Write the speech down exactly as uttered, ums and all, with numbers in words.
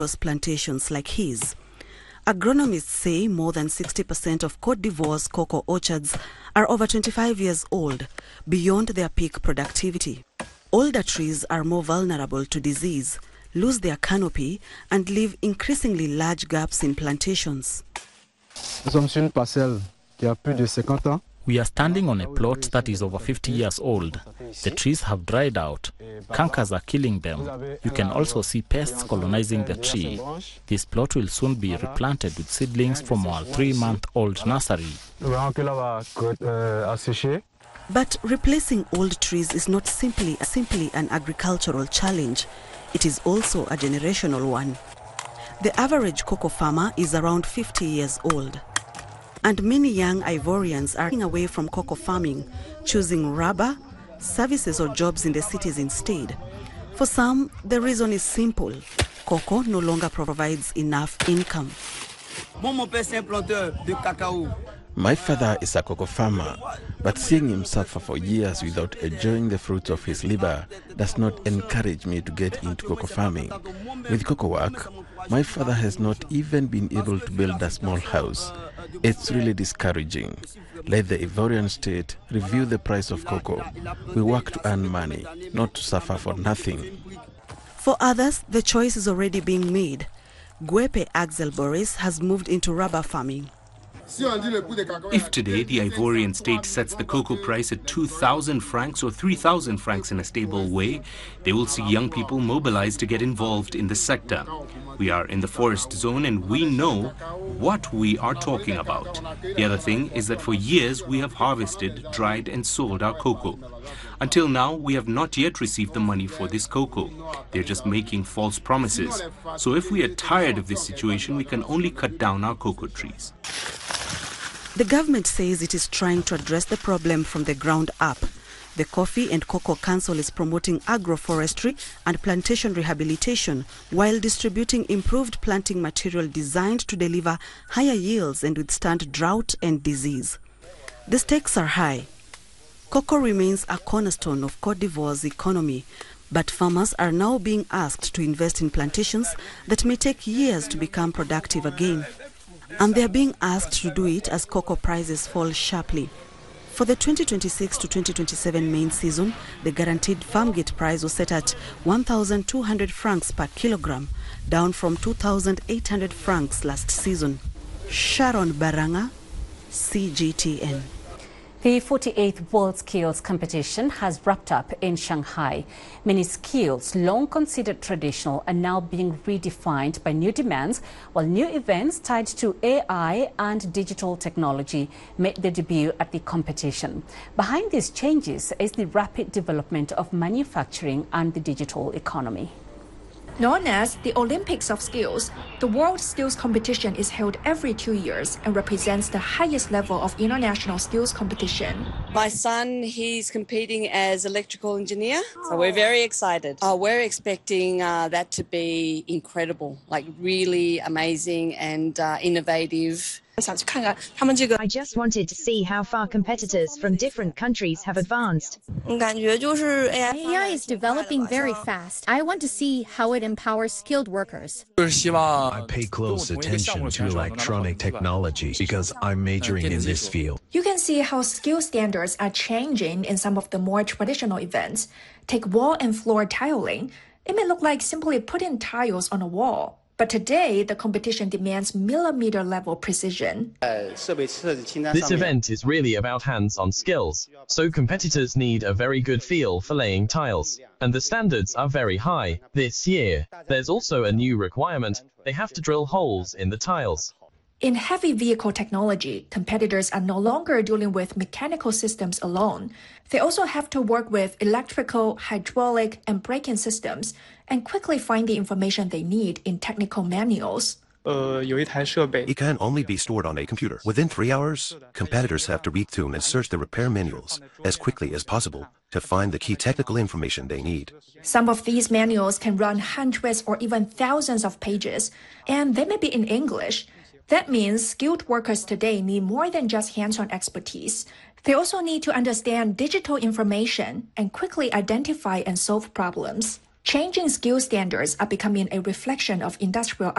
plantations like his. Agronomists say more than sixty percent of Côte d'Ivoire's cocoa orchards are over twenty-five years old, beyond their peak productivity. Older trees are more vulnerable to disease, lose their canopy, and leave increasingly large gaps in plantations. We are standing on a plot that is over fifty years old. The trees have dried out. Cankers are killing them. You can also see pests colonizing the tree. This plot will soon be replanted with seedlings from our three-month-old nursery. But replacing old trees is not simply, simply an agricultural challenge. It is also a generational one. The average cocoa farmer is around fifty years old. And many young Ivorians are running away from cocoa farming, choosing rubber, services or jobs in the cities instead. For some, the reason is simple. Cocoa no longer provides enough income. My father is a cocoa farmer, but seeing him suffer for years without enjoying the fruits of his labor does not encourage me to get into cocoa farming. With cocoa work, my father has not even been able to build a small house. It's really discouraging. Let the Ivorian state review the price of cocoa. We work to earn money, not to suffer for nothing. For others, the choice is already being made. Guepe Axel Boris has moved into rubber farming. If today the Ivorian state sets the cocoa price at two thousand francs or three thousand francs in a stable way, they will see young people mobilized to get involved in the sector. We are in the forest zone and we know what we are talking about. The other thing is that for years we have harvested, dried and sold our cocoa. Until now, we have not yet received the money for this cocoa. They're just making false promises. So if we are tired of this situation, we can only cut down our cocoa trees. The government says it is trying to address the problem from the ground up. The Coffee and Cocoa Council is promoting agroforestry and plantation rehabilitation while distributing improved planting material designed to deliver higher yields and withstand drought and disease. The stakes are high. Cocoa remains a cornerstone of Côte d'Ivoire's economy, but farmers are now being asked to invest in plantations that may take years to become productive again. And they are being asked to do it as cocoa prices fall sharply. For the twenty twenty-six to twenty twenty-seven main season, the guaranteed farm gate price was set at one thousand two hundred francs per kilogram, down from two thousand eight hundred francs last season. Sharon Baranga, C G T N. The forty-eighth World Skills Competition has wrapped up in Shanghai. Many skills long considered traditional are now being redefined by new demands, while new events tied to A I and digital technology made their debut at the competition. Behind these changes is the rapid development of manufacturing and the digital economy. Known as the Olympics of Skills, the World Skills Competition is held every two years and represents the highest level of international skills competition. My son, he's competing as electrical engineer, so we're very excited. Uh, we're expecting uh, that to be incredible, like really amazing and uh, innovative. I just wanted to see how far competitors from different countries have advanced. A I is developing very fast. I want to see how it empowers skilled workers. I pay close attention to electronic technology because I'm majoring in this field. You can see how skill standards are changing in some of the more traditional events. Take wall and floor tiling. It may look like simply putting tiles on a wall. But today, the competition demands millimeter-level precision. This event is really about hands-on skills, so competitors need a very good feel for laying tiles. And the standards are very high. This year, there's also a new requirement. They have to drill holes in the tiles. In heavy vehicle technology, competitors are no longer dealing with mechanical systems alone. They also have to work with electrical, hydraulic, and braking systems and quickly find the information they need in technical manuals. It can only be stored on a computer. Within three hours, competitors have to read through and search the repair manuals as quickly as possible to find the key technical information they need. Some of these manuals can run hundreds or even thousands of pages, and they may be in English. That means skilled workers today need more than just hands-on expertise. They also need to understand digital information and quickly identify and solve problems. Changing skill standards are becoming a reflection of industrial